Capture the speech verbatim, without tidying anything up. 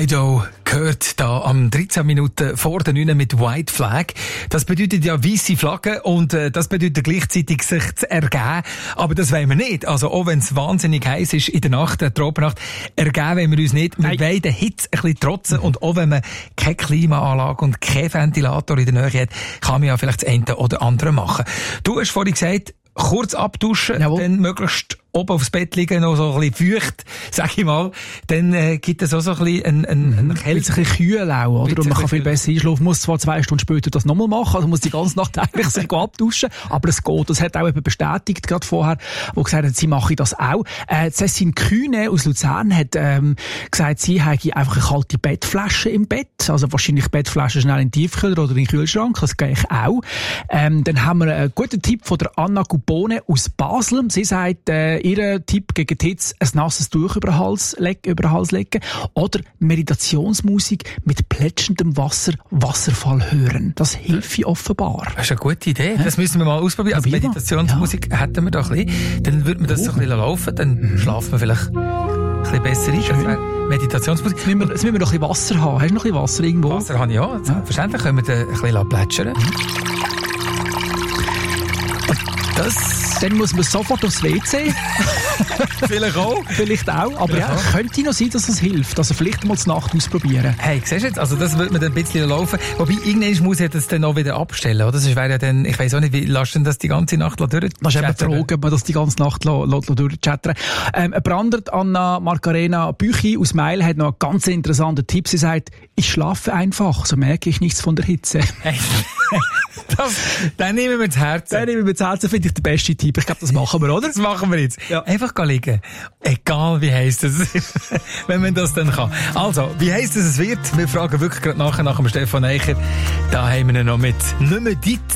Dido gehört da am dreizehn Minuten vor der neun mit White Flag. Das bedeutet ja weisse Flagge und äh, das bedeutet gleichzeitig sich zu ergeben. Aber das wollen wir nicht. Also auch wenn es wahnsinnig heiß ist in der Nacht, der Tropennacht, ergeben wollen wir uns nicht. Wir wollen den Hitze ein bisschen trotzen mhm. und auch wenn man keine Klimaanlage und keinen Ventilator in der Nähe hat, kann man ja vielleicht das eine oder andere machen. Du hast vorhin gesagt, kurz abduschen, Jawohl. Dann möglichst oben aufs Bett liegen, noch so ein bisschen feucht, sag ich mal, dann äh, gibt es auch so ein bisschen einen, einen, einen Kälte. Wird sich ein bisschen kühl auch, oder? Und man kann viel besser einschlafen, muss zwar zwei Stunden später das nochmal machen, also muss die ganze Nacht eigentlich sich abduschen, aber es geht. Das hat auch jemand bestätigt, gerade vorher, wo gesagt hat, sie mache das auch. Äh, Cécile Kühne aus Luzern hat ähm, gesagt, sie habe einfach eine kalte Bettflasche im Bett, also wahrscheinlich Bettflasche schnell in den Tiefkühler oder in den Kühlschrank, das gehe ich auch. Ähm, dann haben wir einen guten Tipp von der Anna Gubone aus Basel. Sie sagt, äh, ihr Tipp gegen die Hitze, ein nasses Tuch über den Hals, über den Hals legen oder Meditationsmusik mit plätschendem Wasser, Wasserfall hören. Das hilft offenbar. Das ist eine gute Idee. Das müssen wir mal ausprobieren. Also Meditationsmusik ja. hätten wir da ein bisschen. Dann würde man das oh. so ein bisschen laufen, dann mhm. schlafen wir vielleicht ein bisschen besser ein. Meditationsmusik. Jetzt müssen wir, jetzt müssen wir noch ein bisschen Wasser haben. Hast du noch ein bisschen Wasser irgendwo? Wasser habe ich ja. Selbstverständlich können wir dann ein bisschen plätschern. Das Dann muss man sofort aufs W C. Vielleicht auch. Vielleicht auch. Aber ja, könnte noch sein, dass das hilft. Also vielleicht mal zur Nacht ausprobieren. Hey, siehst du jetzt? Also das wird mir dann ein bisschen laufen. Wobei, irgendwann muss ich das dann auch wieder abstellen, oder? Das wäre ja dann, ich weiss auch nicht, wie lässt denn das die ganze Nacht durch? Das ist eben die Frage, ob man das die ganze Nacht durchchattern. Ähm, Brandert Anna Marcarena Büchi aus Meil hat noch einen ganz interessanten Tipp. Sie sagt, ich schlafe einfach, so merke ich nichts von der Hitze. Hey. Das, den nehmen wir ins Herz. Den nehmen wir ins Herz, finde ich der beste Tipp. Ich glaube, das machen wir, oder? Das machen wir jetzt. Ja. Einfach liegen. Egal, wie heisst es, wenn man das dann kann. Also, wie heisst es, es wird? Wir fragen wirklich gerade nachher nach dem Stefan Eicher. Da haben wir ihn noch mit «Nicht mehr dit».